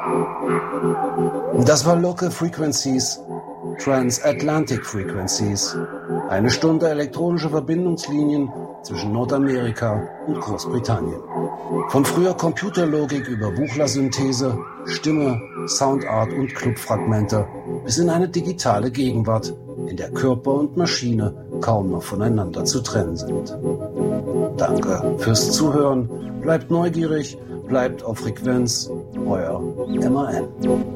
Das war Local Frequencies, Transatlantic Frequencies. Eine Stunde elektronische Verbindungslinien zwischen Nordamerika und Großbritannien. Von früher Computerlogik über Buchlersynthese, Stimme, Soundart und Clubfragmente bis in eine digitale Gegenwart, in der Körper und Maschine kaum noch voneinander zu trennen sind. Danke fürs Zuhören, bleibt neugierig, bleibt auf Frequenz, euer MAN.